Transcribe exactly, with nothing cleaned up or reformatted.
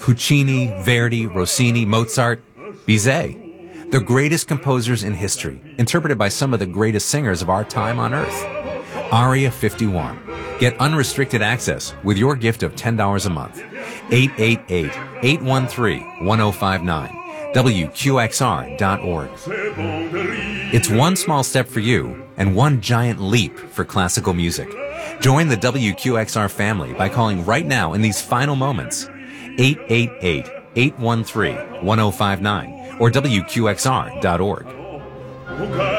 Puccini, Verdi, Rossini, Mozart, Bizet. The greatest composers in history, interpreted by some of the greatest singers of our time on earth. Aria fifty-one. Get unrestricted access with your gift of ten dollars a month. eight eight eight, eight one three, one zero five nine. W Q X R dot org. It's one small step for you and one giant leap for classical music. Join the W Q X R family by calling right now in these final moments. eight eight eight, eight one three, one zero five nine or W Q X R dot org.